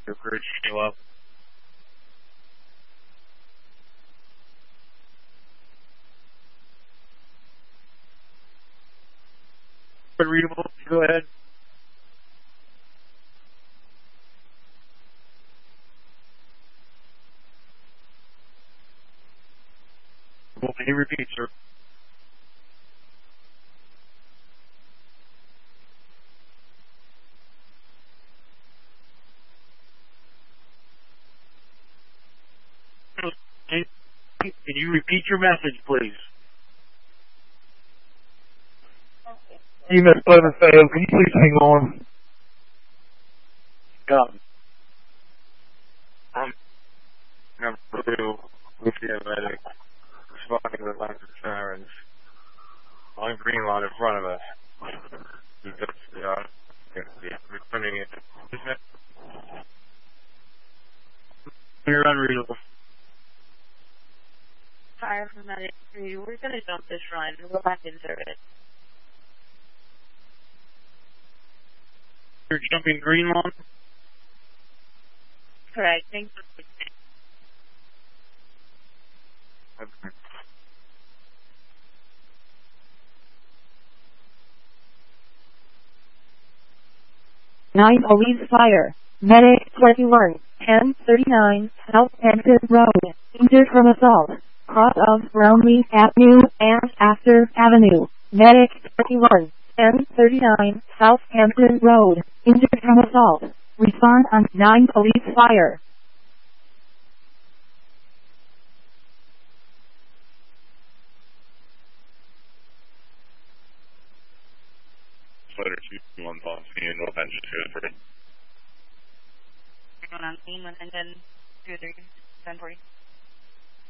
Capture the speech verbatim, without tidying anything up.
Your bridge still up. Readable, go ahead. Can you repeat, sir? Can can you repeat your message, please? You missed Pleasant Fail. Can you please hang on? Come. Um, number two, with the medic, responding with lots of sirens. On green line in front of us. That's, uh, yeah, returning it. You're unreadable. Fire from medic three. We're going to jump this run and go back in service. You're jumping green lawn? Correct. Thank you. Okay. nine Police Fire. Medic twenty-one, ten thirty-nine, South Exit Road. Injured from assault. Cross of Brownlee Avenue and Astor Avenue. Medic twenty-one, ten thirty-nine, Southampton Road. Injured from assault. Respond on nine Police Fire. Letter two one policy and North Engine two three. Going on scene with engine two three ten forty.